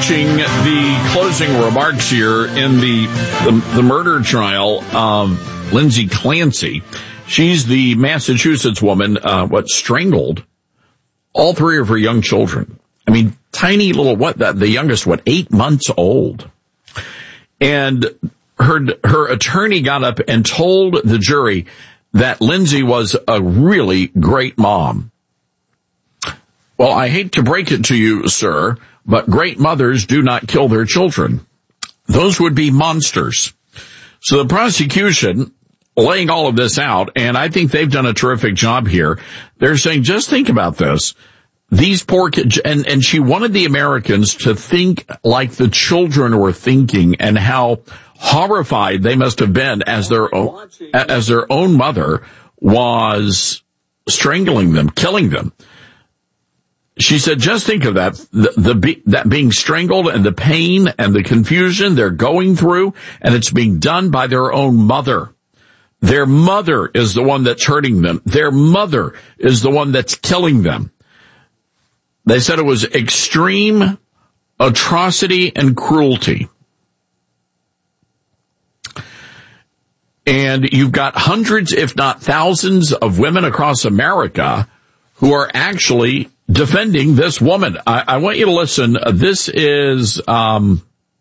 watching the closing remarks here in the murder trial of Lindsay Clancy. She's the Massachusetts woman, strangled all three of her young children. I mean, tiny little, the youngest, 8 months old. And her attorney got up and told the jury that Lindsay was a really great mom. Well, I hate to break it to you, sir, but great mothers do not kill their children. Those would be monsters. So the prosecution, laying all of this out, and I think they've done a terrific job here. They're saying, just think about this. These poor kids, and she wanted the Americans to think like the children were thinking, and how horrified they must have been as their own mother was strangling them, killing them. She said, just think of that, that being strangled and the pain and the confusion they're going through, and it's being done by their own mother. Their mother is the one that's hurting them. Their mother is the one that's killing them. They said it was extreme atrocity and cruelty. And you've got hundreds, if not thousands, of women across America who are actually defending this woman. I want you to listen. This is, all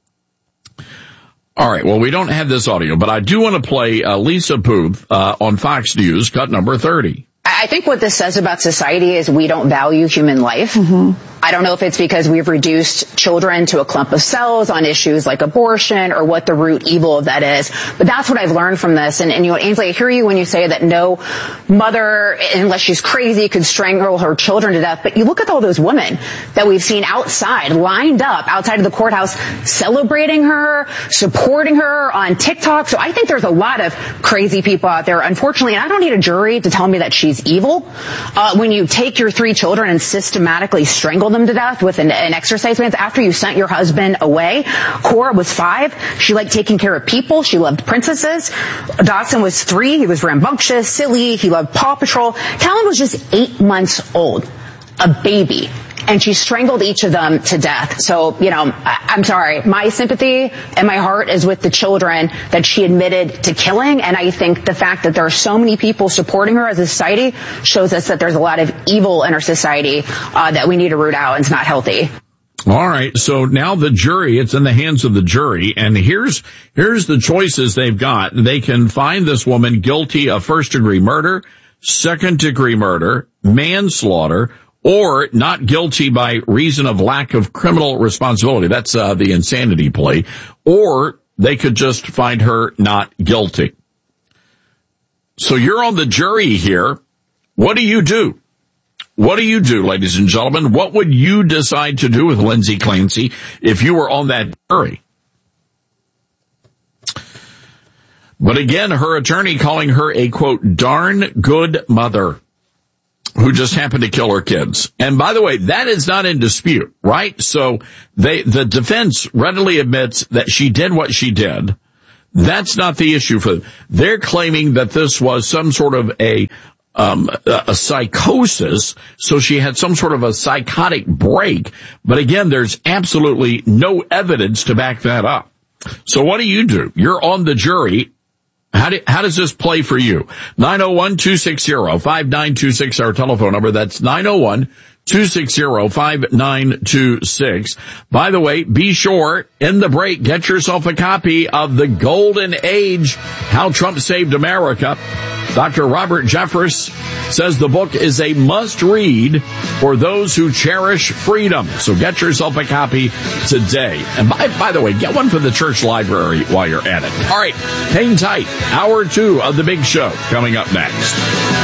right, well, we don't have this audio, but I do want to play Lisa Booth on Fox News, cut number 30. I think what this says about society is we don't value human life. Mm-hmm. I don't know if it's because we've reduced children to a clump of cells on issues like abortion or what the root evil of that is. But that's what I've learned from this. And you know, Ainsley, I hear you when you say that no mother, unless she's crazy, could strangle her children to death. But you look at all those women that we've seen outside, lined up outside of the courthouse, celebrating her, supporting her on TikTok. So I think there's a lot of crazy people out there, unfortunately. And I don't need a jury to tell me that she's evil. When you take your 3 children and systematically strangle them to death with an exercise band after you sent your husband away. Cora was 5. She liked taking care of people. She loved princesses. Dawson was 3. He was rambunctious, silly. He loved Paw Patrol. Callan was just 8 months old, a baby. And she strangled each of them to death. So, you know, I'm sorry. My sympathy and my heart is with the children that she admitted to killing. And I think the fact that there are so many people supporting her as a society shows us that there's a lot of evil in our society that we need to root out, and it's not healthy. All right. So now the jury, it's in the hands of the jury. And here's the choices they've got. They can find this woman guilty of first-degree murder, second-degree murder, manslaughter, or not guilty by reason of lack of criminal responsibility. That's the insanity plea. Or they could just find her not guilty. So you're on the jury here. What do you do? What do you do, ladies and gentlemen? What would you decide to do with Lindsay Clancy if you were on that jury? But again, her attorney calling her a, quote, darn good mother who just happened to kill her kids. And by the way, that is not in dispute, right? So the defense readily admits that she did what she did. That's not the issue for them. They're claiming that this was some sort of a psychosis, so she had some sort of a psychotic break. But again, there's absolutely no evidence to back that up. So what do? You're on the jury. How does this play for you? 901-260-5926, our telephone number. That's 901-260-5926. By the way, be sure, in the break, get yourself a copy of The Golden Age, How Trump Saved America. Dr. Robert Jeffress says the book is a must-read for those who cherish freedom. So get yourself a copy today. And by the way, get one for the church library while you're at it. All right, hang tight. Hour 2 of The Big Show coming up next.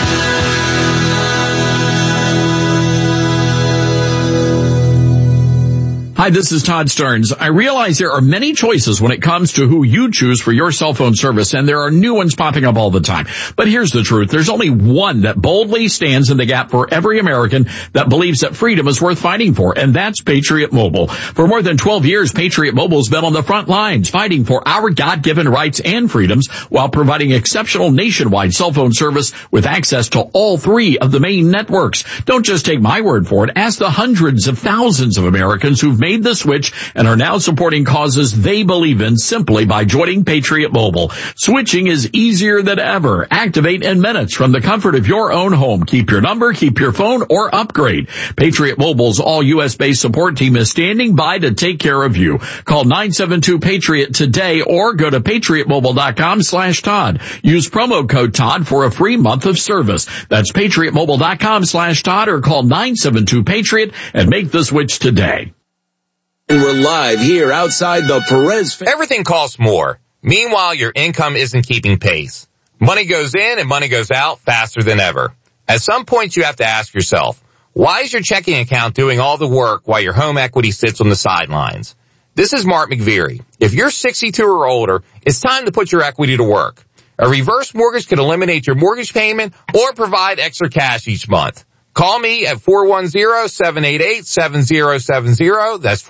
Hi, this is Todd Stearns. I realize there are many choices when it comes to who you choose for your cell phone service, and there are new ones popping up all the time. But here's the truth. There's only one that boldly stands in the gap for every American that believes that freedom is worth fighting for, and that's Patriot Mobile. For more than 12 years, Patriot Mobile's been on the front lines fighting for our God-given rights and freedoms while providing exceptional nationwide cell phone service with access to all 3 of the main networks. Don't just take my word for it. Ask the hundreds of thousands of Americans who've made made the switch and are now supporting causes they believe in simply by joining Patriot Mobile. Switching is easier than ever. Activate in minutes from the comfort of your own home. Keep your number, keep your phone, or upgrade. Patriot Mobile's all U.S.-based support team is standing by to take care of you. Call 972-PATRIOT today or go to patriotmobile.com/Todd. Use promo code Todd for a free month of service. That's patriotmobile.com/Todd or call 972-PATRIOT and make the switch today. And we're live here outside the Perez. Everything costs more. Meanwhile, your income isn't keeping pace. Money goes in and money goes out faster than ever. At some point, you have to ask yourself, why is your checking account doing all the work while your home equity sits on the sidelines? This is Mark McVeary. If you're 62 or older, it's time to put your equity to work. A reverse mortgage can eliminate your mortgage payment or provide extra cash each month. Call me at 410-788-7070. That's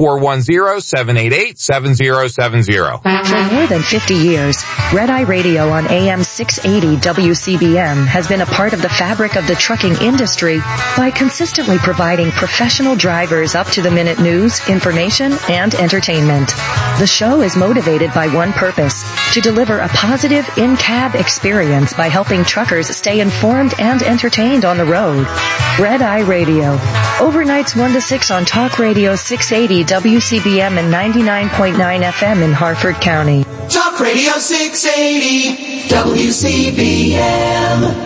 410-788-7070. For more than 50 years, Red Eye Radio on AM 680 WCBM has been a part of the fabric of the trucking industry by consistently providing professional drivers up-to-the-minute news, information, and entertainment. The show is motivated by one purpose, to deliver a positive in-cab experience by helping truckers stay informed and entertained on the road. Red Eye Radio. Overnights 1 to 6 on Talk Radio 680 WCBM and 99.9 FM in Harford County. Talk Radio 680 WCBM.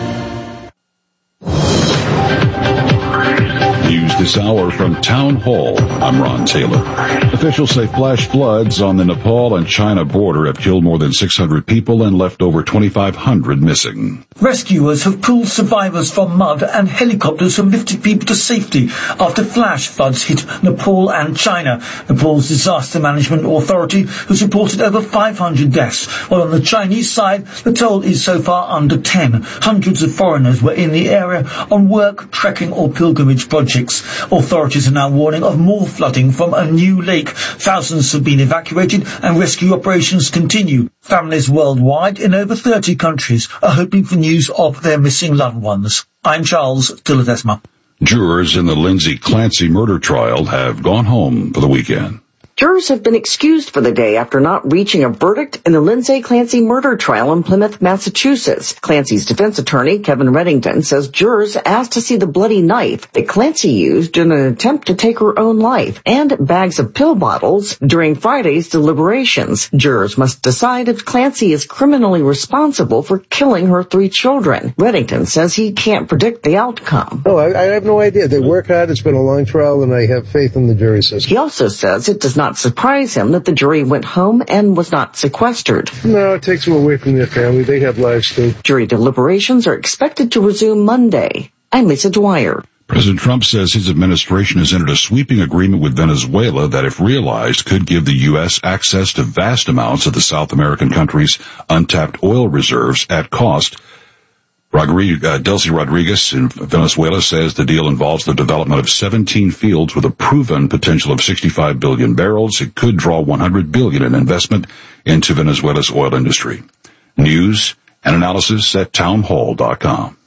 News this hour from Town Hall. I'm Ron Taylor. Officials say flash floods on the Nepal and China border have killed more than 600 people and left over 2,500 missing. Rescuers have pulled survivors from mud and helicopters have lifted people to safety after flash floods hit Nepal and China. Nepal's Disaster Management Authority has reported over 500 deaths, while on the Chinese side, the toll is so far under 10. Hundreds of foreigners were in the area on work, trekking or pilgrimage projects. Authorities are now warning of more flooding from a new lake. Thousands have been evacuated and rescue operations continue. Families worldwide in over 30 countries are hoping for news of their missing loved ones. I'm Charles Tilladesma. Jurors in the Lindsay Clancy murder trial have gone home for the weekend. Jurors have been excused for the day after not reaching a verdict in the Lindsay Clancy murder trial in Plymouth, Massachusetts. Clancy's defense attorney, Kevin Reddington, says jurors asked to see the bloody knife that Clancy used in an attempt to take her own life and bags of pill bottles during Friday's deliberations. Jurors must decide if Clancy is criminally responsible for killing her 3 children. Reddington says he can't predict the outcome. No, I have no idea. They work hard. It's been a long trial, and I have faith in the jury system. He also says it does not surprise him that the jury went home and was not sequestered. No, it takes them away from their family. They have lives too. Jury deliberations are expected to resume Monday. I'm Lisa Dwyer. President Trump says his administration has entered a sweeping agreement with Venezuela that, if realized, could give the U.S. access to vast amounts of the South American country's untapped oil reserves at cost. Delcy Rodriguez in Venezuela says the deal involves the development of 17 fields with a proven potential of 65 billion barrels. It could draw $100 billion in investment into Venezuela's oil industry. News and analysis at townhall.com.